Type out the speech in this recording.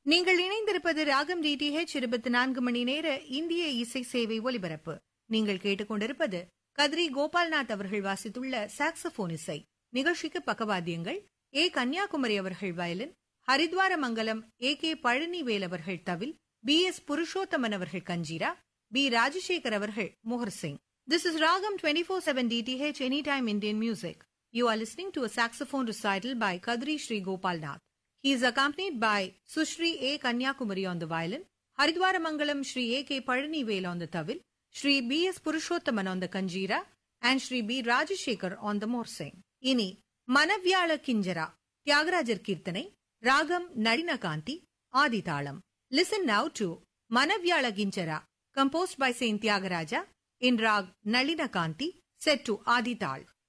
நீங்கள் இணைந்திருப்பது ராகம் டிடிஹெச் 24 மணி நேர இந்திய இசை சேவை ஒலிபரப்பு. நீங்கள் கேட்டுக்கொண்டிருப்பது கத்ரி கோபால்நாத் அவர்கள் வாசித்துள்ள சாக்ஸபோன் இசை. நிகழ்ச்சிக்கு பக்கவாத்தியங்கள் ஏ. கன்னியாகுமரி அவர்கள் வயலின், ஹரித்வாரமங்கலம் ஏ. பழனிவேல் அவர்கள் தவில், B.S. புருஷோத்தமன் அவர்கள் கஞ்சீரா, B. ராஜசேகர் அவர்கள் மோஹர்சிங். This is Ragam 24/7 DTH Anytime Indian Music. You are listening to a saxophone recital by Kadri Sri Gopalnath. He is accompanied by Sushri A. Kanyakumari on the violin, Haridwaramangalam Shri A.K. Palanivel on the tawil, Shri B.S. Purushottaman on the kanjira, and Shri B. Rajashekar on the morsing. Ini Manavyala Kinjara, Tyagarajar Kirtanai, Ragam Nadinakanti, Adithalam. Listen now to Manavyala Kinjara, composed by Saint Tyagaraja, in Rag Nalinakanti, set to Adithal.